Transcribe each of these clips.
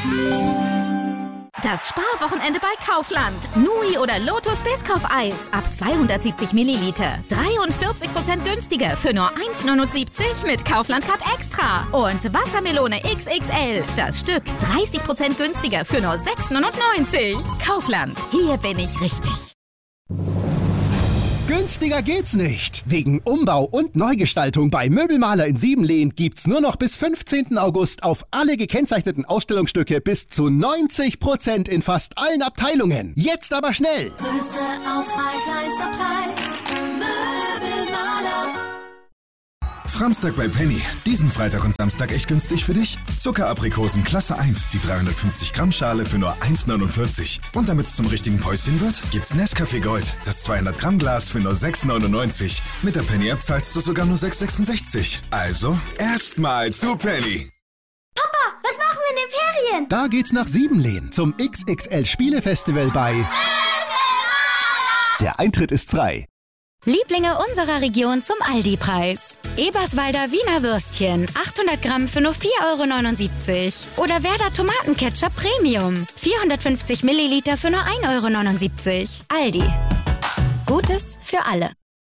Das Sparwochenende bei Kaufland. Nui oder Lotus Biskuff-Eis ab 270 Milliliter. 43% günstiger für nur 1,79 mit Kaufland Card Extra. Und Wassermelone XXL. Das Stück 30% günstiger für nur 6,99. Kaufland. Hier bin ich richtig. Günstiger geht's nicht. Wegen Umbau und Neugestaltung bei Möbelmaler in Siebenlehn gibt's nur noch bis 15. August auf alle gekennzeichneten Ausstellungsstücke bis zu 90% in fast allen Abteilungen. Jetzt aber schnell! Größte Auswahl, kleinster Preis. Möbelmaler. Samstag bei Penny. Diesen Freitag und Samstag echt günstig für dich? Zuckeraprikosen Klasse 1, die 350 Gramm Schale für nur 1,49. Und damit es zum richtigen Päuschen wird, gibt's Nescafé Gold, das 200 Gramm Glas für nur 6,99. Mit der Penny App zahlst du sogar nur 6,66. Also erstmal zu Penny. Papa, was machen wir in den Ferien? Da geht's nach Siebenlehn zum XXL Spielefestival bei Der Eintritt ist frei. Lieblinge unserer Region zum Aldi-Preis. Eberswalder Wiener Würstchen, 800 Gramm für nur 4,79 €. Oder Werder Tomatenketchup Premium, 450 Milliliter für nur 1,79 €. Aldi. Gutes für alle.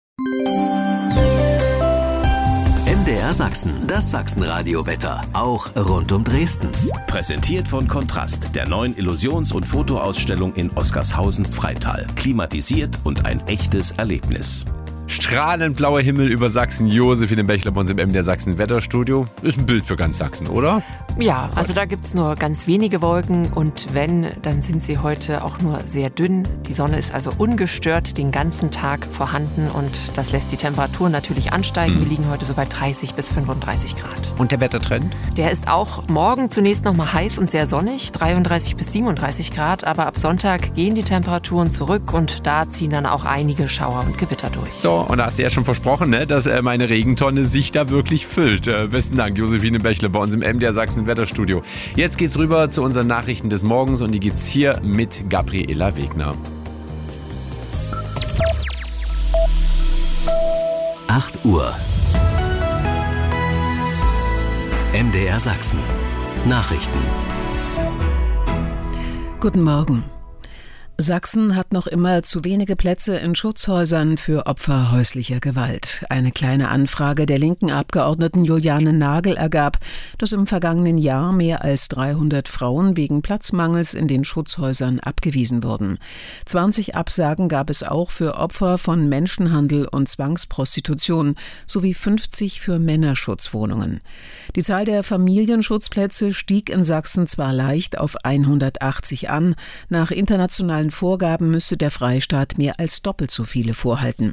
MDR Sachsen, das Sachsenradio-Wetter, auch rund um Dresden. Präsentiert von Kontrast, der neuen Illusions- und Fotoausstellung in Oskarshausen-Freital. Klimatisiert und ein echtes Erlebnis. Strahlend blauer Himmel über Sachsen. Josephine Bechler bei uns im MDR Sachsen Wetterstudio. Ist ein Bild für ganz Sachsen, oder? Ja, also da gibt es nur ganz wenige Wolken und wenn, dann sind sie heute auch nur sehr dünn. Die Sonne ist also ungestört den ganzen Tag vorhanden und das lässt die Temperatur natürlich ansteigen. Wir liegen heute so bei 30 bis 35 Grad. Und der Wettertrend? Der ist auch morgen zunächst nochmal heiß und sehr sonnig, 33 bis 37 Grad, aber ab Sonntag gehen die Temperaturen zurück und da ziehen dann auch einige Schauer und Gewitter durch. So, und da hast du ja schon versprochen, ne, dass meine Regentonne sich da wirklich füllt. Besten Dank, Josephine Bechler bei uns im MDR Sachsen Wetterstudio. Jetzt geht's rüber zu unseren Nachrichten des Morgens und die gibt's hier mit Gabriela Wegner. 8 Uhr. MDR Sachsen. Nachrichten. Guten Morgen. Sachsen hat noch immer zu wenige Plätze in Schutzhäusern für Opfer häuslicher Gewalt. Eine kleine Anfrage der linken Abgeordneten Juliane Nagel ergab, dass im vergangenen Jahr mehr als 300 Frauen wegen Platzmangels in den Schutzhäusern abgewiesen wurden. 20 Absagen gab es auch für Opfer von Menschenhandel und Zwangsprostitution sowie 50 für Männerschutzwohnungen. Die Zahl der Familienschutzplätze stieg in Sachsen zwar leicht auf 180 an, nach internationalen Vorgaben müsse der Freistaat mehr als doppelt so viele vorhalten.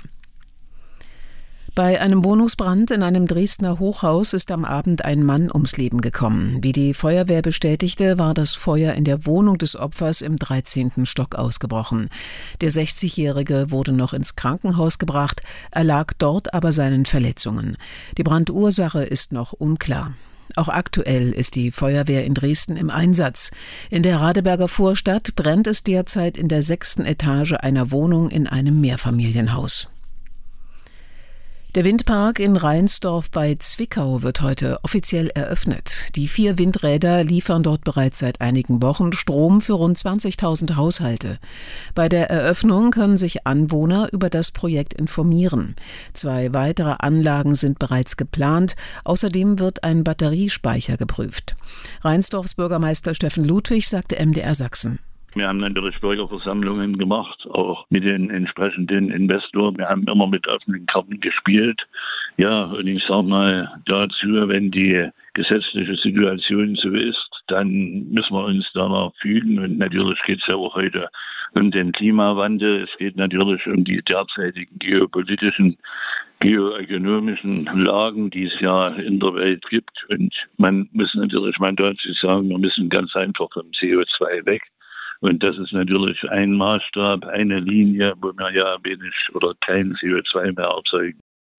Bei einem Wohnungsbrand in einem Dresdner Hochhaus ist am Abend ein Mann ums Leben gekommen. Wie die Feuerwehr bestätigte, war das Feuer in der Wohnung des Opfers im 13. Stock ausgebrochen. Der 60-Jährige wurde noch ins Krankenhaus gebracht, erlag dort aber seinen Verletzungen. Die Brandursache ist noch unklar. Auch aktuell ist die Feuerwehr in Dresden im Einsatz. In der Radeberger Vorstadt brennt es derzeit in der 6. Etage einer Wohnung in einem Mehrfamilienhaus. Der Windpark in Reinsdorf bei Zwickau wird heute offiziell eröffnet. Die 4 Windräder liefern dort bereits seit einigen Wochen Strom für rund 20.000 Haushalte. Bei der Eröffnung können sich Anwohner über das Projekt informieren. 2 weitere Anlagen sind bereits geplant. Außerdem wird ein Batteriespeicher geprüft. Reinsdorfs Bürgermeister Steffen Ludwig sagte MDR Sachsen. Wir haben natürlich Bürgerversammlungen gemacht, auch mit den entsprechenden Investoren. Wir haben immer mit offenen Karten gespielt. Ja, und ich sage mal dazu, wenn die gesetzliche Situation so ist, dann müssen wir uns danach fügen. Und natürlich geht es ja auch heute um den Klimawandel. Es geht natürlich um die derzeitigen geopolitischen, geoökonomischen Lagen, die es ja in der Welt gibt. Und man muss natürlich mal dazu sagen, wir müssen ganz einfach vom CO2 weg. Und das ist natürlich ein Maßstab, eine Linie, wo wir ja wenig oder kein CO2 mehr erzeugen.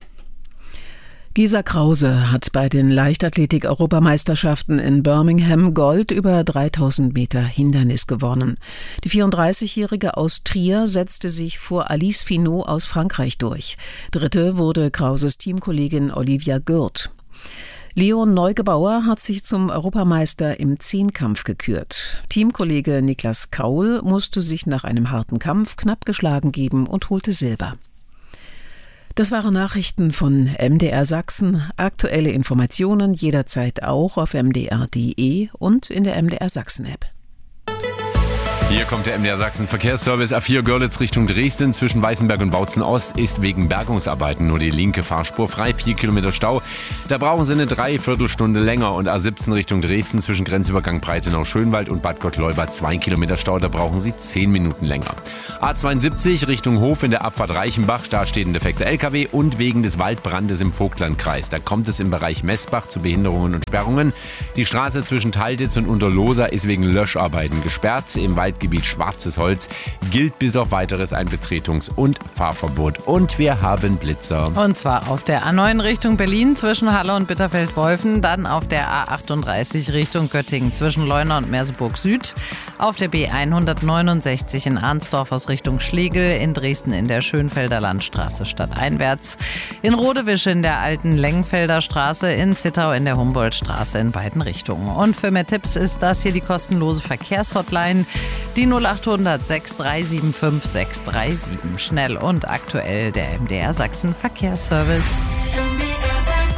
Gisa Krause hat bei den Leichtathletik-Europameisterschaften in Birmingham Gold über 3000 Meter Hindernis gewonnen. Die 34-Jährige aus Trier setzte sich vor Alice Finot aus Frankreich durch. Dritte wurde Krauses Teamkollegin Olivia Gürt. Leon Neugebauer hat sich zum Europameister im Zehnkampf gekürt. Teamkollege Niklas Kaul musste sich nach einem harten Kampf knapp geschlagen geben und holte Silber. Das waren Nachrichten von MDR Sachsen. Aktuelle Informationen jederzeit auch auf mdr.de und in der MDR Sachsen App. Hier kommt der MDR Sachsen Verkehrsservice. A4 Görlitz Richtung Dresden zwischen Weißenberg und Bautzen Ost ist wegen Bergungsarbeiten nur die linke Fahrspur frei. 4 Kilometer Stau. Da brauchen Sie eine Dreiviertelstunde länger. Und A17 Richtung Dresden zwischen Grenzübergang Breitenau-Schönwald und Bad Gottleuba 2 Kilometer Stau. Da brauchen Sie 10 Minuten länger. A72 Richtung Hof in der Abfahrt Reichenbach. Da steht ein defekter LKW und wegen des Waldbrandes im Vogtlandkreis. Da kommt es im Bereich Messbach zu Behinderungen und Sperrungen. Die Straße zwischen Taltitz und Unterlosa ist wegen Löscharbeiten gesperrt. Im Waldgebiet Schwarzes Holz gilt bis auf Weiteres ein Betretungs- und Fahrverbot. Und wir haben Blitzer. Und zwar auf der A9 Richtung Berlin zwischen Halle und Bitterfeld-Wolfen, dann auf der A38 Richtung Göttingen zwischen Leuna und Merseburg Süd, auf der B169 in Arnsdorf aus Richtung Schlegel, in Dresden in der Schönfelder Landstraße stadteinwärts, in Rodewische in der alten Lengfelder Straße, in Zittau in der Humboldtstraße in beiden Richtungen. Und für mehr Tipps ist das hier die kostenlose Verkehrshotline, die 0800 6375 637. Schnell und aktuell der MDR Sachsen Verkehrsservice.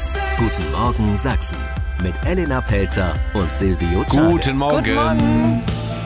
Guten Morgen Sachsen mit Elena Pelzer und Silvio Czade. Guten Morgen. Guten Morgen.